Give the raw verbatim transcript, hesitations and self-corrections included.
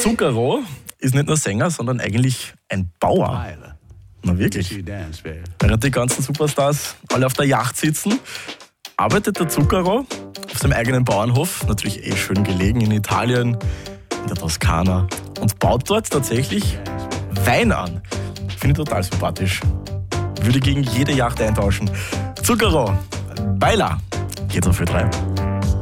Zucchero ist nicht nur Sänger, sondern eigentlich ein Bauer. Na wirklich. Während die ganzen Superstars alle auf der Yacht sitzen, arbeitet der Zucchero auf seinem eigenen Bauernhof, natürlich eh schön gelegen in Italien, in der Toskana, und baut dort tatsächlich Wein an. Finde ich total sympathisch. Würde gegen jede Yacht eintauschen. Zucchero, Baila, geht's auf für drei.